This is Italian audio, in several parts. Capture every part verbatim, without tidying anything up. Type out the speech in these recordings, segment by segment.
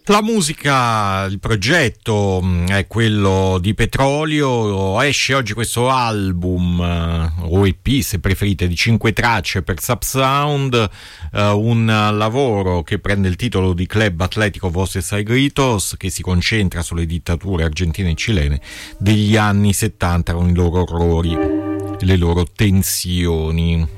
La musica, il progetto è quello di Petrolio. Esce oggi questo album o E P, se preferite, di cinque tracce per Subsound, un lavoro che prende il titolo di Club Atlético Voces y Gritos, che si concentra sulle dittature argentine e cilene degli anni settanta con i loro orrori e le loro tensioni.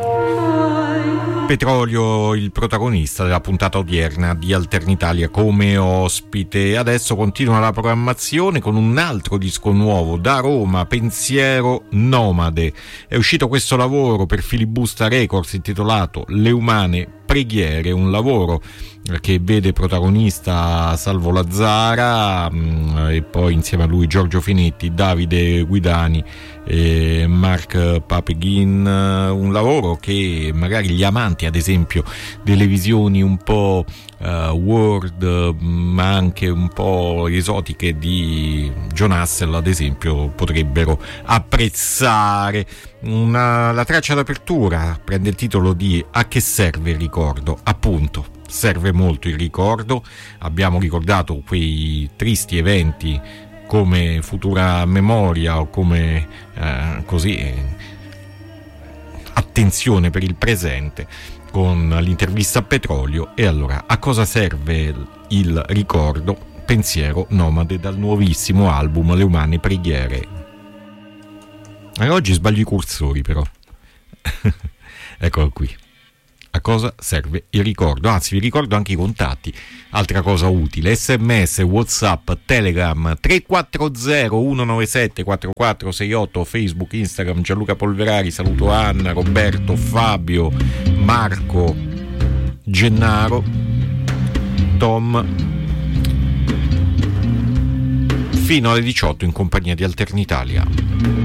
Petrolio, il protagonista della puntata odierna di Alternitalia come ospite. Adesso continua la programmazione con un altro disco nuovo da Roma, Pensiero Nomade. È uscito questo lavoro per Filibusta Records intitolato Le Umane Preghiere, un lavoro che vede protagonista Salvo Lazzara e poi insieme a lui Giorgio Finetti, Davide Guidani e Mark Papeghin, un lavoro che magari gli amanti ad esempio delle visioni un po' uh, world ma anche un po' esotiche di John Hassel ad esempio potrebbero apprezzare. Una, la traccia d'apertura prende il titolo di A che serve il ricordo? Appunto, serve molto il ricordo. Abbiamo ricordato quei tristi eventi come Futura Memoria o come eh, così eh, attenzione per il presente con l'intervista a Petrolio. E allora, a cosa serve il ricordo? Pensiero Nomade dal nuovissimo album Le Umane Preghiere. E oggi sbaglio i cursori però. Eccolo qui. A cosa serve il ricordo? Anzi, vi ricordo anche i contatti. Altra cosa utile: sms, whatsapp, telegram tre quattro zero uno nove sette quattro quattro sei otto, Facebook, Instagram Gianluca Polverari. Saluto Anna, Roberto, Fabio, Marco, Gennaro, Tom. Fino alle diciotto in compagnia di Alternitalia.